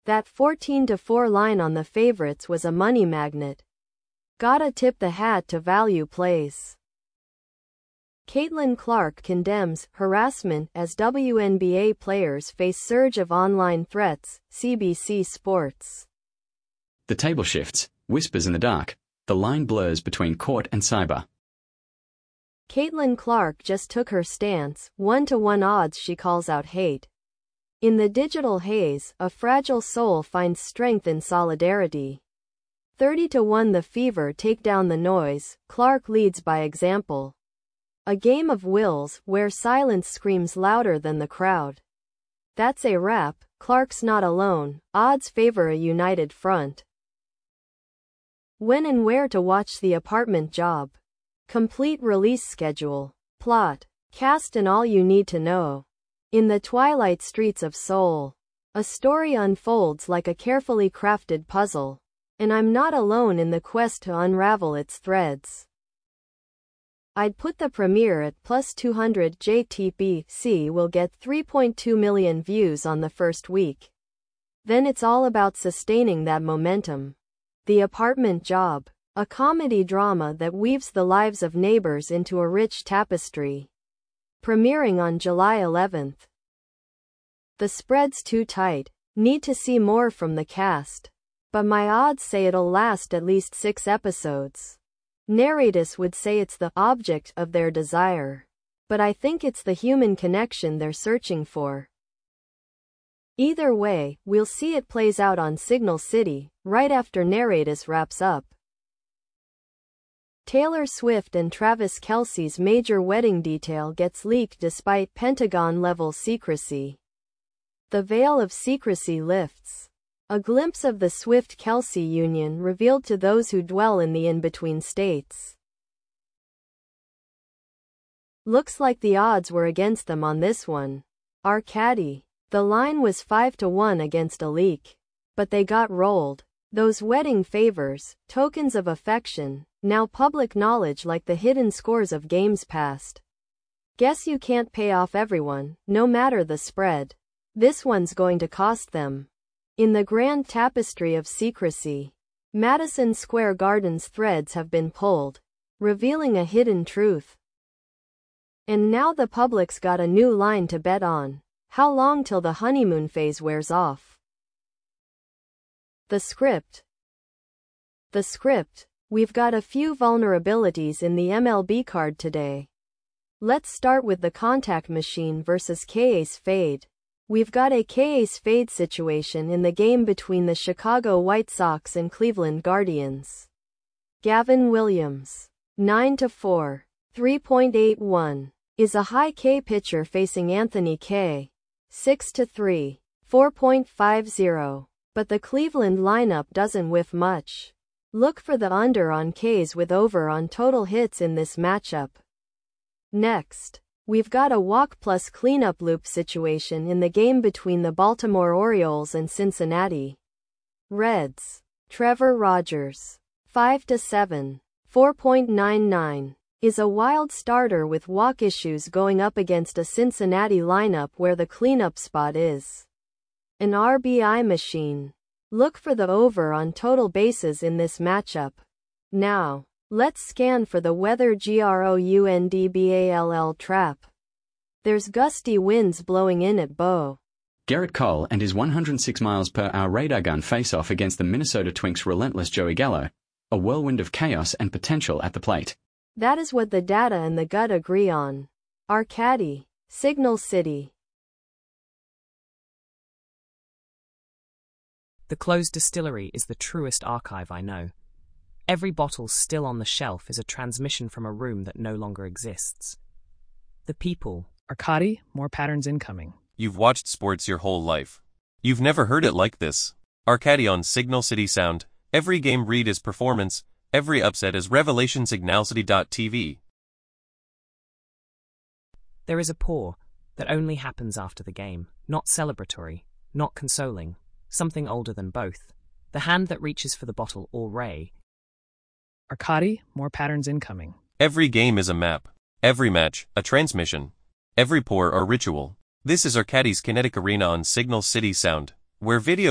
That 14-4 line on the favorites was a money magnet. Gotta tip the hat to value plays. Caitlin Clark condemns harassment as WNBA players face surge of online threats, CBC Sports. The table shifts, whispers in the dark. The line blurs between court and cyber. Caitlin Clark just took her stance, 1-to-1 odds she calls out hate. In the digital haze, a fragile soul finds strength in solidarity. 30-1 the Fever take down the noise, Clark leads by example. A game of wills, where silence screams louder than the crowd. That's a wrap, Clark's not alone, odds favor a united front. When and where to watch The Apartment Job. Complete release schedule. Plot. Cast and all you need to know. In the twilight streets of Seoul, a story unfolds like a carefully crafted puzzle, and I'm not alone in the quest to unravel its threads. I'd put the premiere at +200 JTBC will get 3.2 million views on the first week. Then it's all about sustaining that momentum. The Apartment Job. A comedy drama that weaves the lives of neighbors into a rich tapestry. Premiering on July 11th. The spread's too tight. Need to see more from the cast. But my odds say it'll last at least 6 episodes. Narrators would say it's the object of their desire. But I think it's the human connection they're searching for. Either way, we'll see it plays out on Signal City, right after Narrators wraps up. Taylor Swift and Travis Kelce's major wedding detail gets leaked despite Pentagon-level secrecy. The veil of secrecy lifts. A glimpse of the Swift-Kelce union revealed to those who dwell in the in-between states. Looks like the odds were against them on this one. Arcady. The line was 5-1 against a leak. But they got rolled. Those wedding favors, tokens of affection, now public knowledge like the hidden scores of games past. Guess you can't pay off everyone, no matter the spread. This one's going to cost them. In the grand tapestry of secrecy, Madison Square Garden's threads have been pulled, revealing a hidden truth. And now the public's got a new line to bet on. How long till the honeymoon phase wears off? The script. We've got a few vulnerabilities in the MLB card today. Let's start with the contact machine versus K-Ace fade. We've got a K-Ace fade situation in the game between the Chicago White Sox and Cleveland Guardians. Gavin Williams. 9-4. 3.81. Is a high K pitcher facing Anthony K. 6-3. 4.50. But the Cleveland lineup doesn't whiff much. Look for the under on Ks with over on total hits in this matchup. Next, we've got a walk plus cleanup loop situation in the game between the Baltimore Orioles and Cincinnati Reds. Trevor Rogers. 5-7. 4.99. Is a wild starter with walk issues going up against a Cincinnati lineup where the cleanup spot is an RBI machine. Look for the over on total bases in this matchup. Now, let's scan for the weather GROUNDBALL trap. There's gusty winds blowing in at Bo. Garrett Cole and his 106 miles per hour radar gun face off against the Minnesota Twinks' relentless Joey Gallo. A whirlwind of chaos and potential at the plate. That is what the data and the gut agree on. Arcady. Signal City. The closed distillery is the truest archive I know. Every bottle still on the shelf is a transmission from a room that no longer exists. The people. Arcady, more patterns incoming. You've watched sports your whole life. You've never heard it like this. Arcady on Signal City Sound. Every game read is performance. Every upset is revelation. Signalcity.tv. There is a pour that only happens after the game. Not celebratory, not consoling. Something older than both. The hand that reaches for the bottle or ray. Arcady, more patterns incoming. Every game is a map. Every match, a transmission. Every pour or ritual. This is Arcady's Kinetic Arena on Signal City Sound, where video